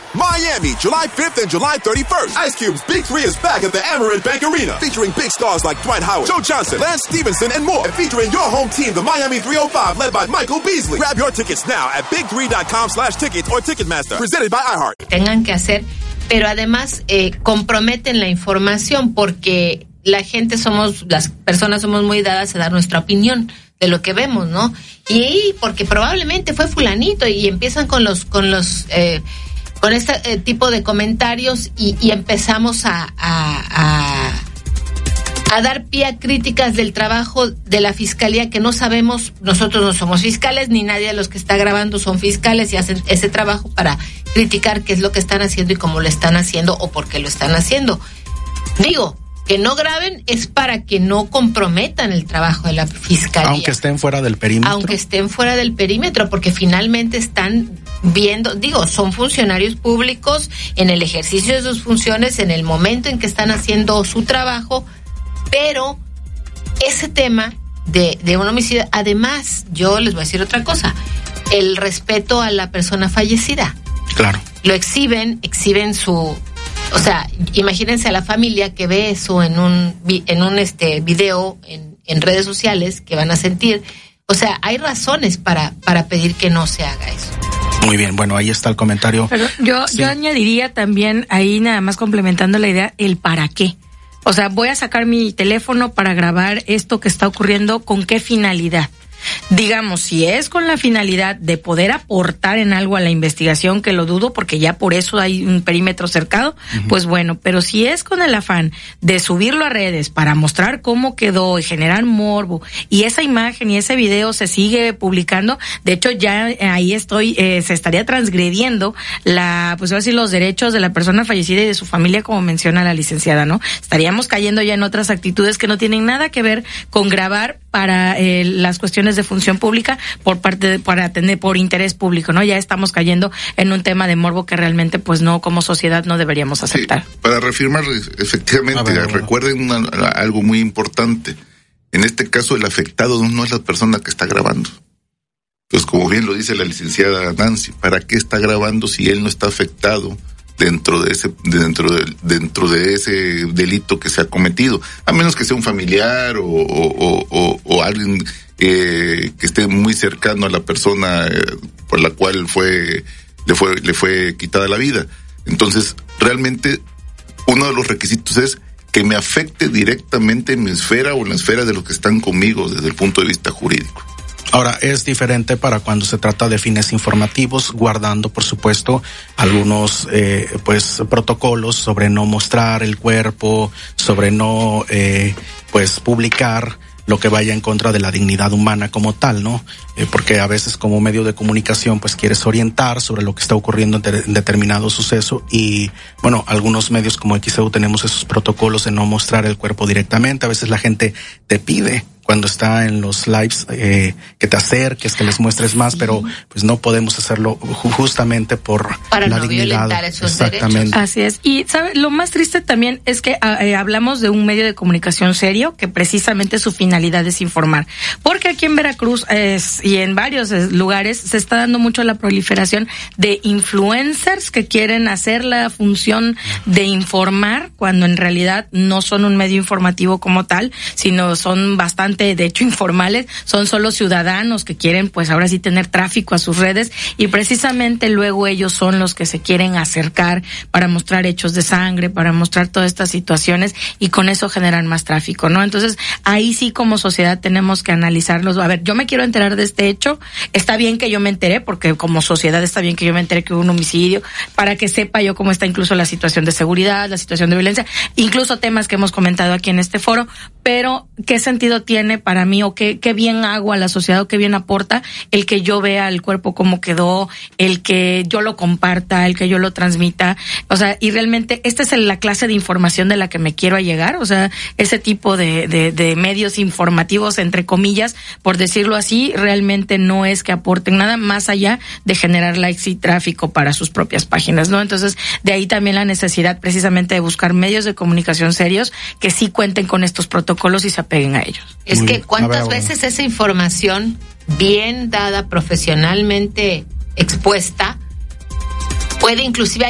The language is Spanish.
Miami, July 5th and July 31st. Ice Cube's Big 3 is back at the Amerant Bank Arena, featuring big stars like Dwight Howard, Joe Johnson, Lance Stevenson, and more. And featuring your home team, the Miami 305, led by Michael Beasley. Grab your tickets now at big3.com/tickets or Ticketmaster. Presented by iHeart. Tengan que hacer, pero además comprometen la información porque las personas somos muy dadas a dar nuestra opinión de lo que vemos, ¿no? Y porque probablemente fue fulanito y empiezan con este tipo de comentarios y empezamos a dar pie a críticas del trabajo de la fiscalía que no sabemos. Nosotros no somos fiscales, ni nadie de los que está grabando son fiscales y hacen ese trabajo para criticar qué es lo que están haciendo y cómo lo están haciendo o por qué lo están haciendo. Digo, que no graben es para que no comprometan el trabajo de la fiscalía. Aunque estén fuera del perímetro. Porque finalmente están viendo, son funcionarios públicos en el ejercicio de sus funciones, en el momento en que están haciendo su trabajo, pero ese tema de un homicidio, además, yo les voy a decir otra cosa, el respeto a la persona fallecida. Claro. Lo exhiben su... O sea, imagínense a la familia que ve eso en un video en redes sociales, que van a sentir. O sea, hay razones para pedir que no se haga eso. Muy bien, bueno, ahí está el comentario. Pero yo añadiría también, ahí nada más complementando la idea, el para qué. O sea, voy a sacar mi teléfono para grabar esto que está ocurriendo, ¿con qué finalidad? Digamos, si es con la finalidad de poder aportar en algo a la investigación, que lo dudo porque ya por eso hay un perímetro cercado, pues bueno, pero si es con el afán de subirlo a redes para mostrar cómo quedó y generar morbo, y esa imagen y ese video se sigue publicando, de hecho ya ahí se estaría transgrediendo los derechos de la persona fallecida y de su familia, como menciona la licenciada, ¿no? Estaríamos cayendo ya en otras actitudes que no tienen nada que ver con grabar para las cuestiones de función pública para atender por interés público, ¿no? Ya estamos cayendo en un tema de morbo que realmente, pues no, como sociedad no deberíamos aceptar. Sí, para reafirmar, efectivamente, recuerden algo muy importante. En este caso, el afectado no es la persona que está grabando. Pues como bien lo dice la licenciada Nancy, ¿para qué está grabando si él no está afectado dentro de ese delito que se ha cometido? A menos que sea un familiar o alguien que esté muy cercano a la persona por la cual le fue quitada la vida. Entonces, realmente uno de los requisitos es que me afecte directamente en mi esfera o en la esfera de los que están conmigo desde el punto de vista jurídico. Ahora, es diferente para cuando se trata de fines informativos, guardando, por supuesto, algunos protocolos sobre no mostrar el cuerpo, sobre no publicar lo que vaya en contra de la dignidad humana como tal, ¿no? Porque a veces como medio de comunicación pues quieres orientar sobre lo que está ocurriendo en determinado suceso y bueno, algunos medios como XEU tenemos esos protocolos de no mostrar el cuerpo directamente. A veces la gente te pide cuando está en los lives que te acerques, que les muestres más, pero pues no podemos hacerlo justamente para la no dignidad. Violentar esos Exactamente. Derechos. Así es. Y ¿sabe? Lo más triste también es que hablamos de un medio de comunicación serio que precisamente su finalidad es informar. Porque aquí en Veracruz y en varios lugares se está dando mucho la proliferación de influencers que quieren hacer la función de informar cuando en realidad no son un medio informativo como tal, sino son bastante, de hecho, informales, son solo ciudadanos que quieren, pues ahora sí, tener tráfico a sus redes y precisamente luego ellos son los que se quieren acercar para mostrar hechos de sangre, para mostrar todas estas situaciones y con eso generan más tráfico, ¿no? Entonces, ahí sí como sociedad tenemos que analizarlos. A ver, yo me quiero enterar de este hecho, está bien que yo me enteré, porque como sociedad está bien que yo me enteré que hubo un homicidio, para que sepa yo cómo está incluso la situación de seguridad, la situación de violencia, incluso temas que hemos comentado aquí en este foro, pero ¿qué sentido tiene para mí o qué bien hago a la sociedad o qué bien aporta el que yo vea el cuerpo cómo quedó, el que yo lo comparta, el que yo lo transmita? O sea, y realmente esta es la clase de información de la que me quiero allegar, o sea, ese tipo de medios informativos, entre comillas, por decirlo así, realmente no es que aporten nada más allá de generar likes y tráfico para sus propias páginas, ¿no? Entonces, de ahí también la necesidad precisamente de buscar medios de comunicación serios que sí cuenten con estos protocolos y se apeguen a ellos. Es que cuántas veces esa información bien dada, profesionalmente expuesta, puede inclusive